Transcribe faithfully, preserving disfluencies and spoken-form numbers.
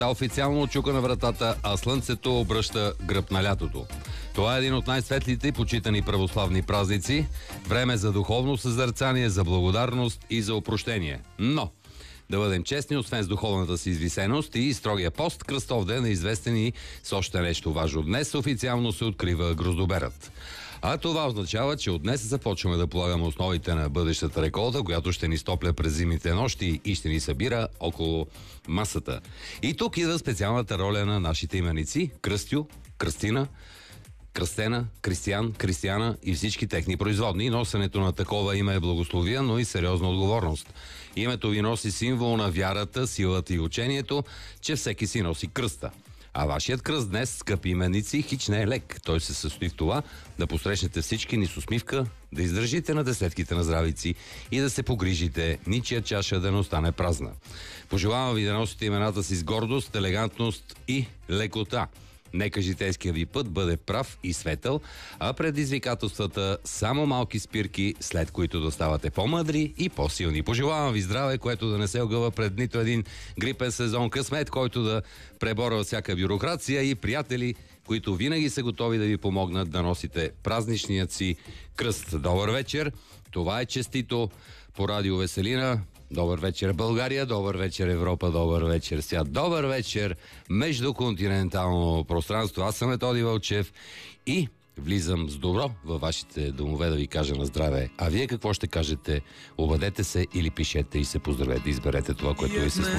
Официално чука на вратата, а слънцето обръща гръб на лятото. Това е един от най-светлите и почитани православни празници. Време за духовно съзерцание, за благодарност и за опрощение. Но, да бъдем честни, освен с духовната си извисеност и строгия пост, Кръстовден е известен и с още нещо важно. Днес официално се открива гроздоберът. А това означава, че от днес започваме да полагаме основите на бъдещата реколта, която ще ни стопля през зимните нощи и ще ни събира около масата. И тук идва специалната роля на нашите именици – Кръстю, Кръстина, Кръстена, Кристиян, Кристияна и всички техни производни. Носенето на такова име е благословие, но и сериозна отговорност. Името ви носи символ на вярата, силата и учението, че всеки си носи кръста. А вашият кръст днес, скъпи именици, хич не е лек. Той се състои в това да посрещнете всички ни с усмивка, да издържите на десетките на здравици и да се погрижите ничия чаша да не остане празна. Пожелавам ви да носите имената си с гордост, елегантност и лекота. Нека житейския ви път бъде прав и светъл, а предизвикателствата само малки спирки, след които да ставате по-мъдри и по-силни. Пожелавам ви здраве, което да не се огъва пред нито един грипен сезон, късмет, който да преборва всяка бюрокрация и приятели, които винаги са готови да ви помогнат да носите празничният си кръст. Добър вечер! Това е честито по Радио Веселина. Добър вечер, България, добър вечер, Европа, добър вечер, свят, добър вечер, междуконтинентално пространство. Аз съм Методи Вълчев и влизам с добро във вашите домове да ви кажа на здраве. А вие какво ще кажете? Обадете се или пишете и се поздравете. Изберете това, което ви се случи.